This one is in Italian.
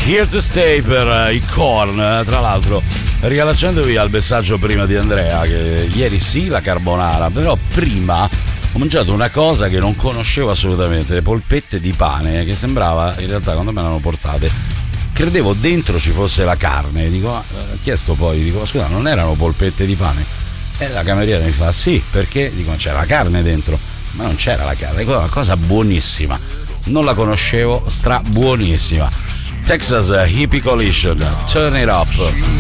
Here to Stay per i Korn. Tra l'altro, riallacciandovi al messaggio prima di Andrea, che ieri sì la carbonara, però prima ho mangiato una cosa che non conoscevo assolutamente, le polpette di pane, che sembrava, in realtà quando me l'hanno portate, credevo dentro ci fosse la carne. Dico, ho chiesto poi, dico, scusa, non erano polpette di pane? E la cameriera mi fa, sì, perché? Dico, c'era la carne dentro, ma non c'era la carne. Dico, una cosa buonissima, non la conoscevo, buonissima. Texas Hippie Collision, Turn It Up.